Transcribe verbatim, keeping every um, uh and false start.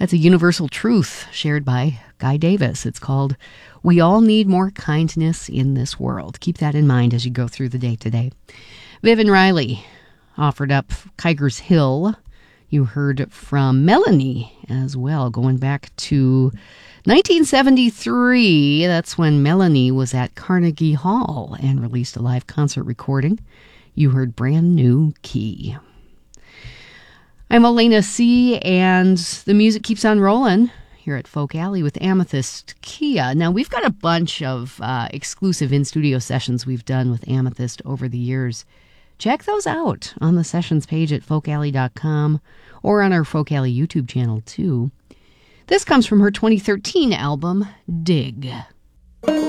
That's a universal truth shared by Guy Davis. It's called We All Need More Kindness in This World. Keep that in mind as you go through the day today. Vivian Riley offered up Kiger's Hill. You heard from Melanie as well, going back to nineteen seventy-three. That's when Melanie was at Carnegie Hall and released a live concert recording. You heard Brand New Key. I'm Elena C., and the music keeps on rolling here at Folk Alley with Amethyst Kia. Now, we've got a bunch of uh, exclusive in-studio sessions we've done with Amethyst over the years. Check those out on the sessions page at folk alley dot com or on our Folk Alley YouTube channel, too. This comes from her twenty thirteen album, Dig.